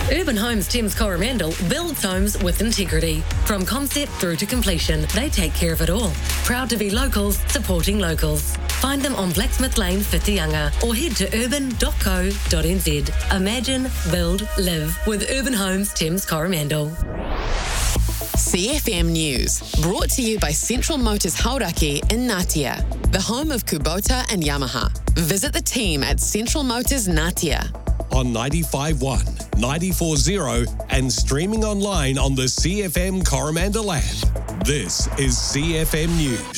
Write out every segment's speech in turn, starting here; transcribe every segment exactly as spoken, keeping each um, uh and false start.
Urban Homes Thames Coromandel builds homes with integrity. From concept through to completion, they take care of it all. Proud to be locals, supporting locals. Find them on Blacksmith Lane, Whitianga, or head to urban dot co dot n z. Imagine, build, live with Urban Homes Thames Coromandel. C F M News, brought to you by Central Motors Hauraki in Ngatea, the home of Kubota and Yamaha. Visit the team at Central Motors Ngatea. On ninety-five point one, ninety-four point zero and streaming online on the C F M Coromandel app. This is C F M News.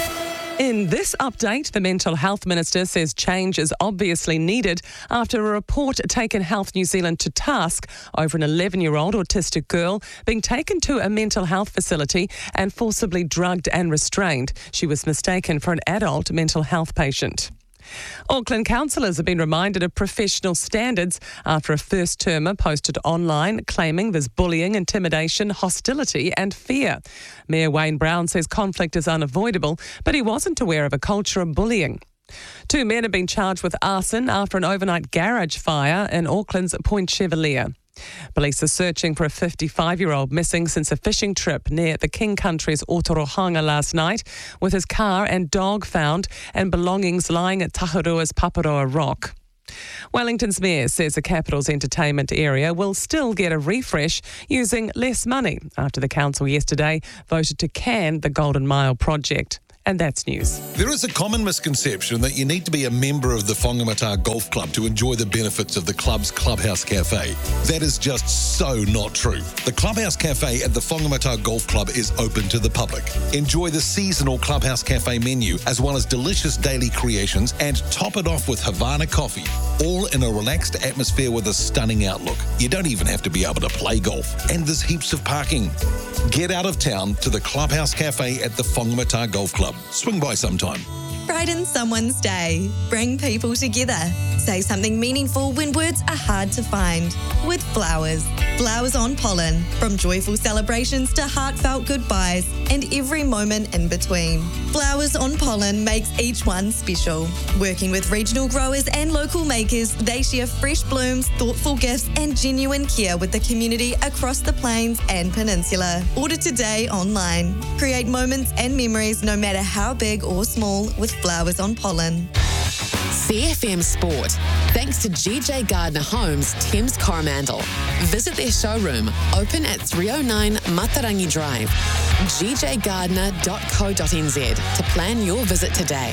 In this update, the Mental Health Minister says change is obviously needed after a report taken Health New Zealand to task over an eleven-year-old autistic girl being taken to a mental health facility and forcibly drugged and restrained. She was mistaken for an adult mental health patient. Auckland councillors have been reminded of professional standards after a first-termer posted online claiming there's bullying, intimidation, hostility and fear. Mayor Wayne Brown says conflict is unavoidable, but he wasn't aware of a culture of bullying. Two men have been charged with arson after an overnight garage fire in Auckland's Point Chevalier. Police are searching for a fifty-five-year-old missing since a fishing trip near the King Country's Otorohanga last night, with his car and dog found and belongings lying at Tahurua's Paparoa Rock. Wellington's mayor says the capital's entertainment area will still get a refresh using less money after the council yesterday voted to can the Golden Mile project. And that's news. There is a common misconception that you need to be a member of the Whangamata Golf Club to enjoy the benefits of the club's Clubhouse Cafe. That is just so not true. The Clubhouse Cafe at the Whangamata Golf Club is open to the public. Enjoy the seasonal Clubhouse Cafe menu as well as delicious daily creations and top it off with Havana coffee, all in a relaxed atmosphere with a stunning outlook. You don't even have to be able to play golf, and there's heaps of parking. Get out of town to the Clubhouse Cafe at the Whangamata Golf Club. Swing by sometime. Brighten someone's day. Bring people together. Say something meaningful when words are hard to find. With flowers. Flowers on pollen. From joyful celebrations to heartfelt goodbyes and every moment in between. Flowers on pollen makes each one special. Working with regional growers and local makers, they share fresh blooms, thoughtful gifts and genuine care with the community across the plains and peninsula. Order today online. Create moments and memories no matter how big or small with Flowers on Pollen. C F M Sport, thanks to G J Gardner Homes, Thames Coromandel. Visit their showroom, open at three oh nine Matarangi Drive. g j gardner dot co dot n z to plan your visit today.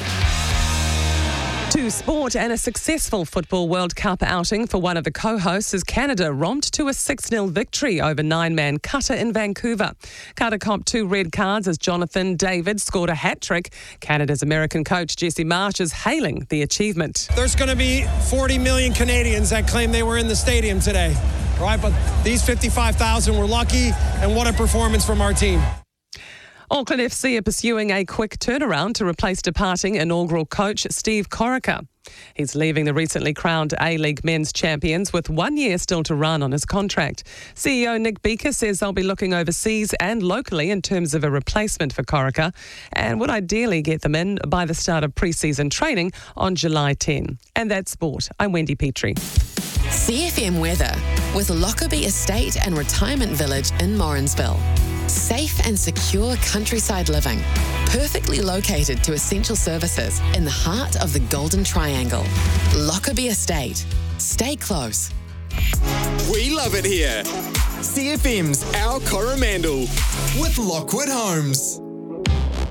To sport, and a successful Football World Cup outing for one of the co-hosts as Canada romped to a six nil victory over nine-man Qatar in Vancouver. Qatar copped two red cards as Jonathan David scored a hat-trick. Canada's American coach Jesse Marsh is hailing the achievement. There's going to be forty million Canadians that claim they were in the stadium today, right? But these fifty-five thousand were lucky, and what a performance from our team. Auckland F C are pursuing a quick turnaround to replace departing inaugural coach Steve Corica. He's leaving the recently crowned A-League men's champions with one year still to run on his contract. C E O Nick Beaker says they'll be looking overseas and locally in terms of a replacement for Corica and would ideally get them in by the start of pre-season training on July tenth. And that's sport. I'm Wendy Petrie. C F M weather with Lockerbie Estate and Retirement Village in Morrinsville. Safe and secure countryside living, perfectly located to essential services in the heart of the Golden Triangle. Lockerbie Estate. Stay close. We love it here. C F M's Our Coromandel with Lockwood Homes.